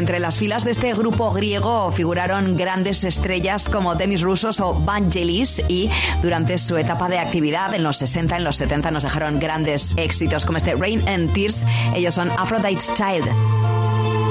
Entre las filas de este grupo griego figuraron grandes estrellas como Demis Roussos o Vangelis, y durante su etapa de actividad en los 60, en los 70 nos dejaron grandes éxitos como este Rain and Tears. Ellos son Aphrodite's Child.